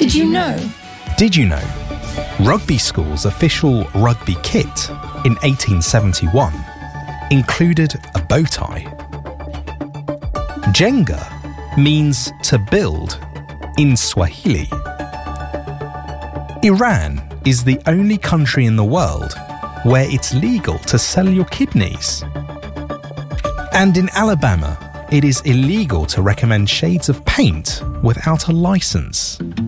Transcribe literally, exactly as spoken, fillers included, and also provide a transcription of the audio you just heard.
Did you know? Did you know? Rugby School's official rugby kit in eighteen seventy-one included a bow tie. Jenga means to build in Swahili. Iran is the only country in the world where it's legal to sell your kidneys. And in Alabama, it is illegal to recommend shades of paint without a license.